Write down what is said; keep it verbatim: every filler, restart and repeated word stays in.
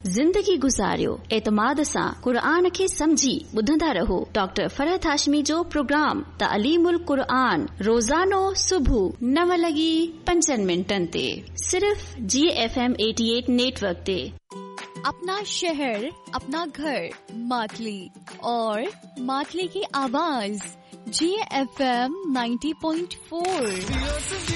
ज़िंदगी गुज़ारियो एतमाद सां क़ुरान खे समझी ॿुधंदा रहो। डॉक्टर फरहत हाशमी जो प्रोग्राम तालीमुल क़ुरान रोज़ानो सुबुह नव लॻी पंजनि मिंटनि ते सिर्फ जी एफ एम अठासी नेटवर्क ते। अपना शहर, अपना घर, मातली और मातली की आवाज जी F M ninety point four.